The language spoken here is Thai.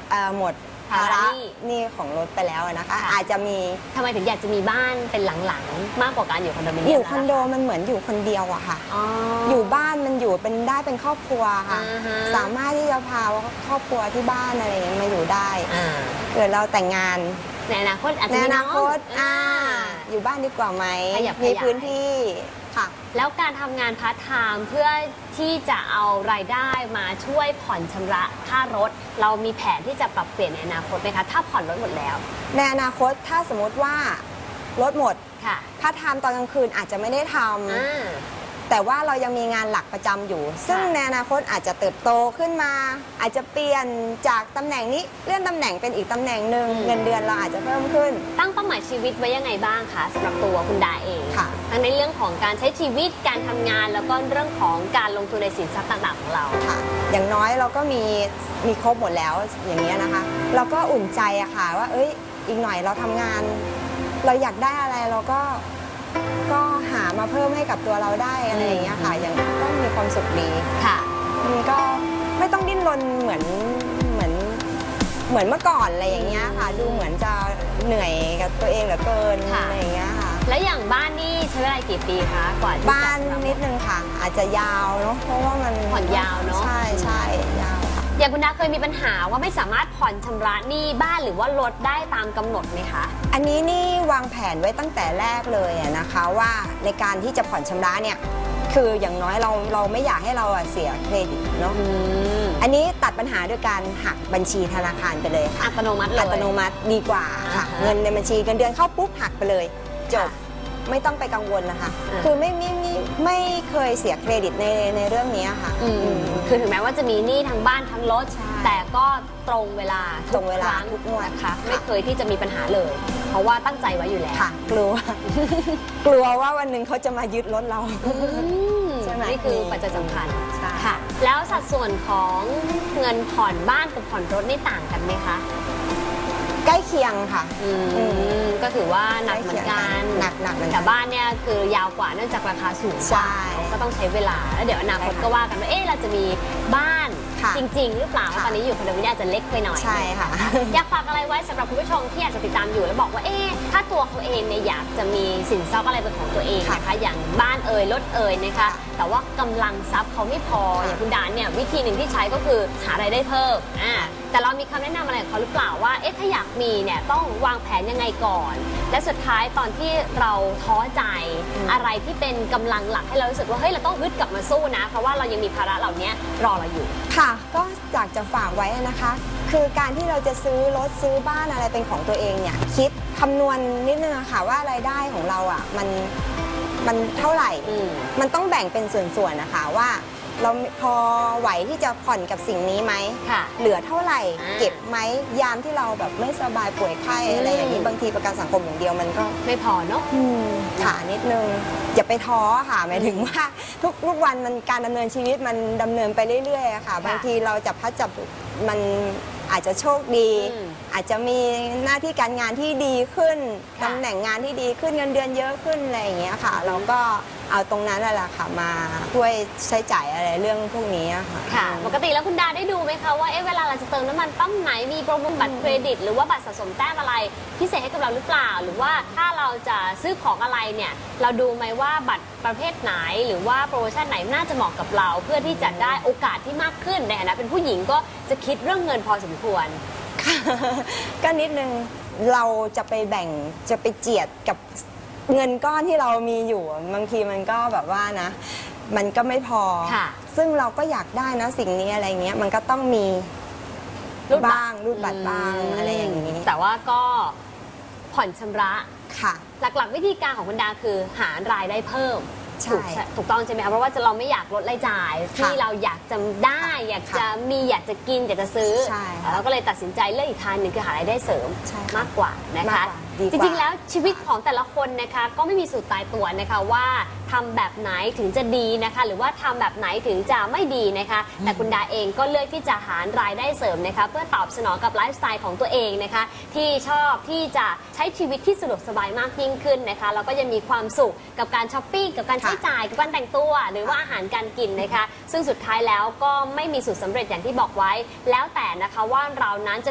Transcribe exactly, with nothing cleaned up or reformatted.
หมดภาระหนี้ของรถไปแล้วนะคะอาจจะมีทำไมถึงอยากจะมีบ้านเป็นหลังๆมากกว่าการอยู่คอนโดมิเนียมอยู่คอนโดมันเหมือนอยู่คนเดียวอะค่ะอยู่บ้านมันอยู่เป็นได้เป็นครอบครัวค่ะสามารถที่จะพาครอบครัวที่บ้านอะไรอย่างเงี้ยมาอยู่ได้เกิดเราแต่งงานในอนาคตอาจจะในอนาคตอยู่บ้านดีกว่าไหมมีพื้นที่ค่ะแล้วการทำงานพาร์ทไทม์เพื่อที่จะเอารายได้มาช่วยผ่อนชำระค่ารถเรามีแผนที่จะปรับเปลี่ยนในอนาคตไหมคะถ้าผ่อนรถหมดแล้วในอนาคตถ้าสมมติว่ารถหมดพาร์ทไทม์ตอนกลางคืนอาจจะไม่ได้ทำแต่ว่าเรายังมีงานหลักประจำอยู่ซึ่งในอนาคตอาจจะเติบโตขึ้นมาอาจจะเปลี่ยนจากตำแหน่งนี้เลื่อนตำแหน่งเป็นอีกตำแหน่งหนึ่งเงินเดือนเราอาจจะเพิ่มขึ้นตั้งเป้าหมายชีวิตไว้ยังไงบ้างคะสำหรับตัวคุณดาเองทั้งในเรื่องของการใช้ชีวิตการทำงานแล้วก็เรื่องของการลงทุนในสินทรัพย์ต่างๆของเราค่ะอย่างน้อยเราก็มีมีครบหมดแล้วอย่างนี้นะคะเราก็อุ่นใจอะค่ะว่าเอ้ยอีกหน่อยเราทำงานเราอยากได้อะไรเราก็ก็หามาเพิ่มให้กับตัวเราได้อะไรอย่างเงี้ยค่ะอย่างก็มีความสุขดีค่ะมันก็ไม่ต้องดิ้นรนเหมือนเหมือนเหมือนเมื่อก่อนอะไรอย่างเงี้ยค่ะดูเหมือนจะเหนื่อยกับตัวเองเหลือเกินอะไรอย่างเงี้ยค่ะแล้วอย่างบ้านนี่ใช้เวลากี่ปีคะกว่าบ้านนิดนึงค่ะอาจจะยาวเนาะเพราะว่ามันผ่อนยาวเนาะใช่ใช่ยาวค่ะอย่างคุณดาเคยมีปัญหาว่าไม่สามารถผ่อนชำระหนี้บ้านหรือว่ารถได้ตามกำหนดไหมคะอันนี้นี่วางแผนไว้ตั้งแต่แรกเลยนะคะว่าในการที่จะผ่อนชำระเนี่ยคืออย่างน้อยเราเราไม่อยากให้เราเสียเครดิตเนาะอันนี้ตัดปัญหาด้วยการหักบัญชีธนาคารไปเลยค่ะอัตโนมัติเลยอัตโนมัติดีกว่าค่ะเงินในบัญชีเงินเดือนเข้าปุ๊บหักไปเลยจบไม่ต้องไปกังวลนะคะคือไม่ไม่ไม่ไม่เคยเสียเครดิตในในเรื่องนี้ค่ะคือถึงแม้ว่าจะมีหนี้ทั้งบ้านทั้งรถแต่ก็ตรงเวลาตรงเวลาทุกงวดนะคะไม่เคยที่จะมีปัญหาเลยเพราะว่าตั้งใจไว้อยู่แล้วค่ะกลัวกลัวว่าวันหนึ่งเขาจะมายึดรถเราใช่ไหมนี่คือปัจจัยสำคัญค่ะแล้วสัดส่วนของเงินผ่อนบ้านกับผ่อนรถนี่ต่างกันไหมคะใกล้เคียงค่ะก็ถือว่าหนักเหมือนกันหนักหนักแต่บ้านเนี่ยคือยาวกว่าเนื่องจากราคาสูงกว่าก็ต้องใช้เวลาแล้วเดี๋ยวอนาคตก็ว่ากันว่าเอ๊ะเราจะมีบ้านจริงๆหรือเปล่าตอนนี้อยู่คอนโดมิเนียมจะเล็กไปหน่อยใช่ค่ะอยากฝากอะไรไว้สำหรับคุณผู้ชมที่อยากจะติดตามอยู่แล้วบอกว่าเอ๊ะถ้าตัวเขาเองเนี่ยอยากจะมีสินทรัพย์อะไรเป็นของตัวเองนะคะอย่างบ้านเอ่ยรถเอ่ยนะคะแต่ว่ากำลังทรัพย์เขาไม่พออย่างคุณดานเนี่ยวิธีหนึ่งที่ใช้ก็คือหารายได้เพิ่มอ่าแต่เรามีคำแนะนำอะไรของเขาหรือเปล่าว่าเอ๊ะถ้าอยากมีเนี่ยต้องวางแผนยังไงก่อนและสุดท้ายตอนที่เราท้อใจอะไรที่เป็นกำลังหลักให้เรารู้สึกว่าเฮ้ยเราต้องฮึดกลับมาสู้นะเพราะว่าเรายังมีภาระเหล่านี้รอเราอยู่ค่ะก็อยากจะฝากไว้นะคะคือการที่เราจะซื้อรถซื้อบ้านอะไรเป็นของตัวเองเนี่ยคิดคำนวณนิดนึงค่ะว่ารายได้ของเราอ่ะมันมันเท่าไหร่มันต้องแบ่งเป็นส่วนๆนะคะว่าเราพอไหวที่จะผ่อนกับสิ่งนี้ไหมเหลือเท่าไหร่เก็บไหมยามที่เราแบบไม่สบายป่วยไข้อะไรอย่างนี้บางทีประกันสังคมอย่างเดียวมันก็ไม่พอเนาะค่ะนิดนึงอย่าไปท้อค่ะหมายถึงว่าทุกทุกวันมันการดำเนินชีวิตมันดำเนินไปเรื่อยๆค่ะบางทีเราจะพัดจับมันอาจจะโชคดีอาจจะมีหน้าที่การงานที่ดีขึ้นตำแหน่งงานที่ดีขึ้นเงินเดือนเยอะขึ้นอะไรอย่างเงี้ยค่ะเราก็เอาตรงนั้นแหละค่ะมาช่วยใช้จ่ายอะไรเรื่องพวกนี้ค่ะค่ะปกติแล้วคุณดาได้ดูไหมคะว่าเอ๊ะเวลาเราจะเติมน้ำมันปั๊มไหนมีโปรโมชั่นบัตรเครดิตหรือว่าบัตรสะสมแต้มอะไรพิเศษให้กับเราหรือเปล่าหรือว่าถ้าเราจะซื้อของอะไรเนี่ยเราดูไหมว่าบัตรประเภทไหนหรือว่าโปรโมชั่นไหนน่าจะเหมาะกับเราเพื่อที่จะได้โอกาสที่มากขึ้นในฐานะเป็นผู้หญิงก็จะคิดเรื่องเงินพอสมควรก็นิดนึงเราจะไปแบ่งจะไปเจียดกับเงินก้อนที่เรามีอยู่บางทีมันก็แบบว่านะมันก็ไม่พอซึ่งเราก็อยากได้นะสิ่งนี้อะไรเงี้ยมันก็ต้องมีรูปบ้างรูปบัตรบ้างอะไรอย่างนี้แต่ว่าก็ผ่อนชำระค่ะหลักๆวิธีการของคุณดาคือหารายได้เพิ่มถูกถูกต้องใช่ไหมคะเพราะว่าเราไม่อยากลดรายจ่ายที่เราอยากจะได้อยากจะมีอยากจะกินอยากจะซื้อเราก็เลยตัดสินใจเลือกอีกทางหนึ่งคือหารายได้เสริมมากกว่านะคะจริงๆแล้วชีวิตของแต่ละคนนะคะก็ไม่มีสูตรตายตัวนะคะว่าทำแบบไหนถึงจะดีนะคะหรือว่าทำแบบไหนถึงจะไม่ดีนะคะแต่คุณดาเองก็เลือกที่จะหารายได้เสริมนะคะเพื่อตอบสนองกับไลฟ์สไตล์ของตัวเองนะคะที่ชอบที่จะใช้ชีวิตที่สะดวกสบายมากยิ่งขึ้นนะคะแล้วก็ยังมีความสุขกับการช้อปปิ้งกับการใช้จ่ายกับการแต่งตัวหรือว่าอาหารการกินนะคะซึ่งสุดท้ายแล้วก็ไม่มีสูตรสำเร็จอย่างที่บอกไว้แล้วแต่นะคะว่าเรานั้นจะ